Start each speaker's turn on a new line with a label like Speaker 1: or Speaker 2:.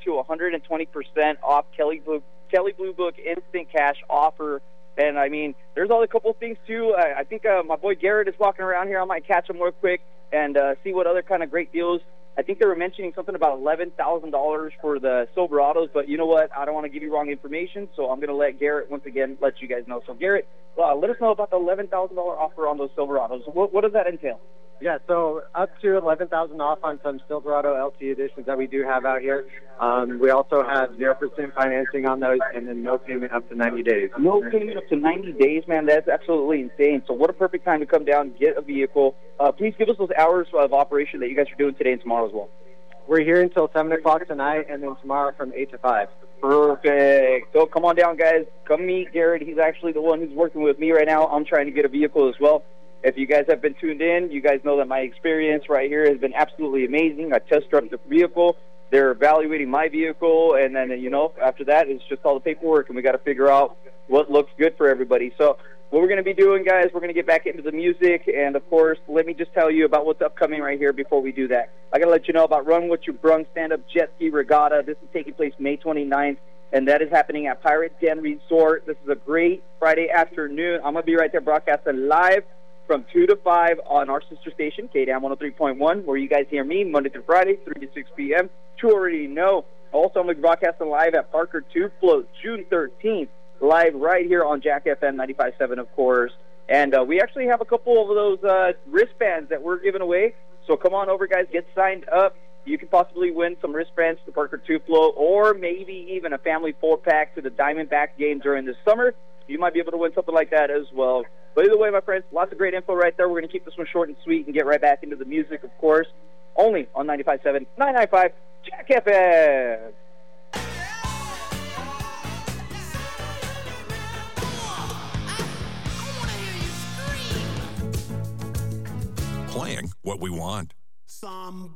Speaker 1: to 120% off Kelly Blue Book instant cash offer. And, I mean, there's all a couple of things, too. I think my boy Garrett is walking around here. I might catch him real quick and see what other kind of great deals. I think they were mentioning something about $11,000 for the Silverados, but you know what? I don't want to give you wrong information, so I'm going to let Garrett, once again, let you guys know. So, Garrett, let us know about the $11,000 offer on those Silverados. What does that entail?
Speaker 2: Yeah, so up to $11,000 off on some Silverado LT editions that we do have out here. We also have 0% financing on those, and then no payment up to 90 days.
Speaker 1: No payment up to 90 days, man. That's absolutely insane. So what a perfect time to come down, get a vehicle. Please give us those hours of operation that you guys are doing today and tomorrow as well.
Speaker 2: We're here until 7 o'clock tonight, and then tomorrow from 8 to 5.
Speaker 1: Perfect. So come on down, guys. Come meet Garrett. He's actually the one who's working with me right now. I'm trying to get a vehicle as well. If you guys have been tuned in, you guys know that my experience right here has been absolutely amazing. I test drove the vehicle. They're evaluating my vehicle, and then, after that, it's just all the paperwork, and we got to figure out what looks good for everybody. So what we're going to be doing, guys, we're going to get back into the music, and, of course, let me just tell you about what's upcoming right here before we do that. I got to let you know about Run What You Brung Stand-Up Jet Ski Regatta. This is taking place May 29th, and that is happening at Pirate Den Resort. This is a great Friday afternoon. I'm going to be right there broadcasting live from 2 to 5 on our sister station, KDAM 103.1, where you guys hear me Monday through Friday, 3 to 6 p.m. You already know. Also, I'm going to be broadcasting live at Parker 2 Float, June 13th, live right here on Jack FM 95.7, of course. And we actually have a couple of those wristbands that we're giving away. So come on over, guys. Get signed up. You can possibly win some wristbands to the Parker 2 Float, or maybe even a family 4-pack to the Diamondback game during the summer. You might be able to win something like that as well. But either way, my friends, lots of great info right there. We're going to keep this one short and sweet and get right back into the music, of course, only on 95.7, 995, Jack FM.
Speaker 3: Playing what we want.
Speaker 4: Somebody